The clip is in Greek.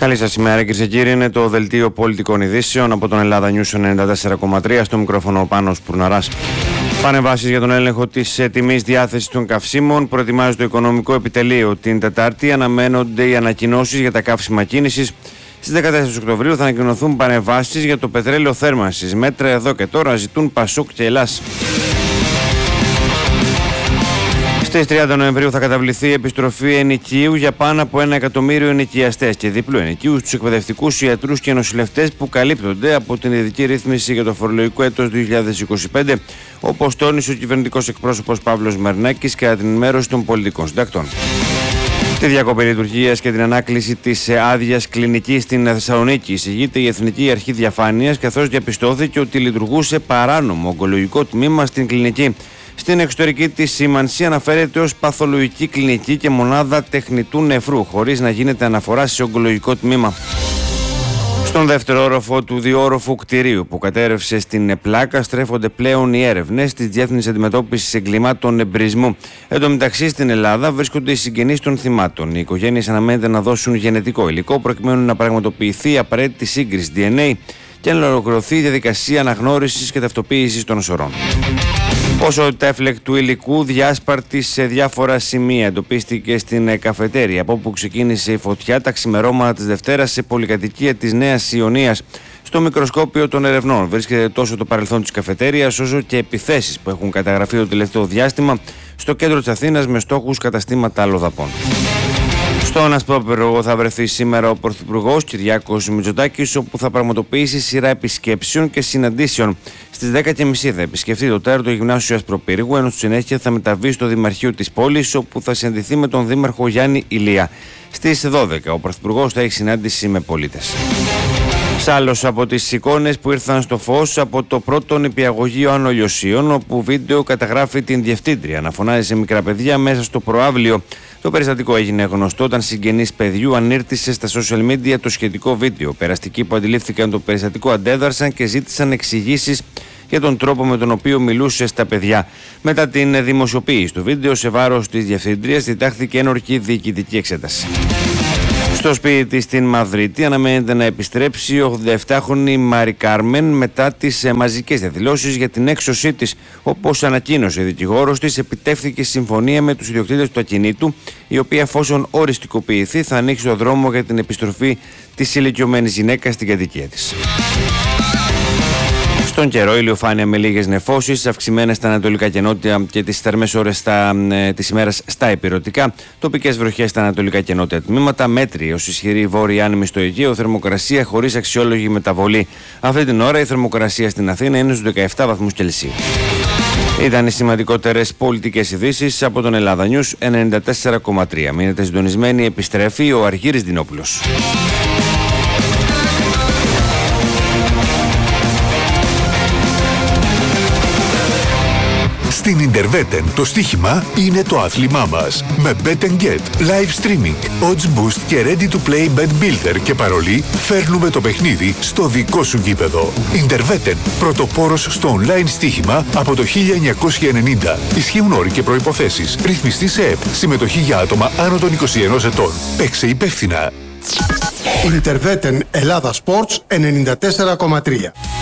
Καλή σας ημέρα, κυρίες και κύριοι. Είναι το δελτίο πολιτικών ειδήσεων από τον Ελλάδα News 94,3. Στο μικρόφωνο ο Πάνος Πουρναράς. Πανεμβάσεις για τον έλεγχο της τιμής διάθεσης των καυσίμων. Προετοιμάζει το Οικονομικό Επιτελείο. Την Τετάρτη αναμένονται οι ανακοινώσεις για τα καύσιμα κίνησης. Στις 14 Οκτωβρίου θα ανακοινωθούν πανεμβάσεις για το πετρέλαιο θέρμανσης. Μέτρα εδώ και τώρα ζητούν Πασόκ και Ελλάς. Στις 30 Νοεμβρίου θα καταβληθεί επιστροφή ενοικίου για πάνω από 1 εκατομμύριο ενοικιαστές και διπλού ενοικίου στους εκπαιδευτικούς, ιατρούς και νοσηλευτές που καλύπτονται από την ειδική ρύθμιση για το φορολογικό έτος 2025, όπως τόνισε ο κυβερνητικός εκπρόσωπος Παύλος Μερνάκης κατά την ενημέρωση των πολιτικών συντακτών. Τη διακοπή λειτουργίας και την ανάκληση της άδειας κλινικής στην Θεσσαλονίκη εισηγείται η Εθνική Αρχή Διαφάνειας, καθώς διαπιστώθηκε ότι λειτουργούσε παράνομο ογκολογικό τμήμα στην κλινική. Στην εξωτερική της σήμανση αναφέρεται ως παθολογική κλινική και μονάδα τεχνητού νεφρού, χωρίς να γίνεται αναφορά σε ογκολογικό τμήμα. Στον δεύτερο όροφο του διόροφου κτηρίου που κατέρευσε στην Πλάκα στρέφονται πλέον οι έρευνες της Διεύθυνσης Αντιμετώπισης Εγκλημάτων Εμπρισμού. Εν τω μεταξύ, στην Ελλάδα βρίσκονται οι συγγενείς των θυμάτων. Οι οικογένειες αναμένεται να δώσουν γενετικό υλικό προκειμένου να πραγματοποιηθεί απαραίτητη σύγκριση DNA και να ολοκληρωθεί η διαδικασία αναγνώρισης και ταυτοποίησης των σωρών. Ποσότητα έφλεκτου υλικού διάσπαρτη σε διάφορα σημεία εντοπίστηκε στην καφετέρια, από όπου ξεκίνησε η φωτιά τα ξημερώματα της Δευτέρας σε πολυκατοικία της Νέας Ιωνίας. Στο μικροσκόπιο των ερευνών βρίσκεται τόσο το παρελθόν της καφετέριας, όσο και επιθέσεις που έχουν καταγραφεί το τελευταίο διάστημα στο κέντρο της Αθήνας με στόχους καταστήματα αλλοδαπών. Στον Ασπρόπυργο θα βρεθεί σήμερα ο Πρωθυπουργός Κυριάκος Μητσοτάκης, όπου θα πραγματοποιήσει σειρά επισκέψεων και συναντήσεων. Στις 10.30 θα επισκεφτεί το 4ο Γυμνάσιο Ασπροπύργου, ενώ στη συνέχεια θα μεταβεί στο Δημαρχείο της πόλης, όπου θα συναντηθεί με τον Δήμαρχο Γιάννη Ηλία. Στις 12 ο Πρωθυπουργός θα έχει συνάντηση με πολίτες. Άλλος από τις εικόνες που ήρθαν στο φως από το πρώτο νηπιαγωγείο Άνω Λιωσίων, όπου βίντεο καταγράφει την διευθύντρια να φωνάζει σε μικρά παιδιά μέσα στο προαύλιο. Το περιστατικό έγινε γνωστό όταν συγγενείς παιδιού ανήρτησε στα social media το σχετικό βίντεο. Περαστικοί που αντιλήφθηκαν το περιστατικό αντέδρασαν και ζήτησαν εξηγήσεις για τον τρόπο με τον οποίο μιλούσε στα παιδιά. Μετά την δημοσιοποίηση του βίντεο, σε βάρος της διευθύντριας διτάχθηκε ένορκη διοικητική εξέταση. Στο σπίτι της στην Μαδρίτη αναμένεται να επιστρέψει η 87χρονη Μάρι Κάρμεν μετά τις μαζικές διαδηλώσεις για την έξωσή της. Όπως ανακοίνωσε η δικηγόρος της, επιτεύχθηκε συμφωνία με τους ιδιοκτήτες του ακινήτου, η οποία εφόσον οριστικοποιηθεί θα ανοίξει το δρόμο για την επιστροφή της ηλικιωμένης γυναίκας στην κατοικία της. Στον καιρό, ηλιοφάνεια με λίγες νεφώσεις, αυξημένες στα ανατολικά και νότια και τις θερμές ώρες της ημέρας στα ηπειρωτικά, τοπικές βροχές στα ανατολικά και νότια τμήματα, μέτρη ως ισχυρή βόρεια άνεμη στο Αιγαίο, θερμοκρασία χωρίς αξιόλογη μεταβολή. Αυτή την ώρα η θερμοκρασία στην Αθήνα είναι στους 17 βαθμούς Κελσίου. Ήταν οι σημαντικότερες πολιτικές ειδήσεις από τον Ελλάδα News 94,3. Μείνετε συντονισμένοι, επιστρέφει ο Αργύρης Δινόπουλος. Στην Interveten το στοίχημα είναι το άθλημά μας. Με Bet & Get, live streaming, odds boost και ready to play bet builder και παρολί, φέρνουμε το παιχνίδι στο δικό σου γήπεδο. Interveten, πρωτοπόρος στο online στοίχημα από το 1990. Ισχύουν όροι και προϋποθέσεις. Ρυθμιστή σε ΕΠ. Συμμετοχή για άτομα άνω των 21 ετών. Παίξε υπεύθυνα. Interveten Ελλάδα Sports 94,3.